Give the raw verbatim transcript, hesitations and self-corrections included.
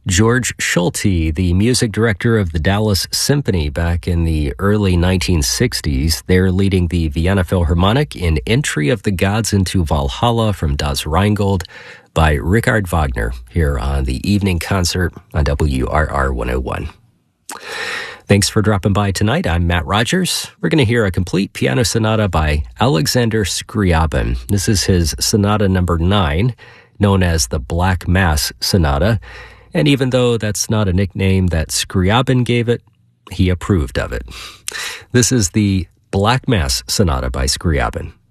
George Schulte, the music director of the Dallas Symphony back in the early nineteen sixties. They're leading the Vienna Philharmonic in Entry of the Gods into Valhalla from Das Rheingold by Richard Wagner here on the Evening Concert on W R R one oh one. Thanks for dropping by tonight. I'm Matt Rogers. We're going to hear a complete piano sonata by Alexander Scriabin. This is his sonata number nine, known as the Black Mass Sonata. And even though that's not a nickname that Scriabin gave it, he approved of it. This is the Black Mass Sonata by Scriabin.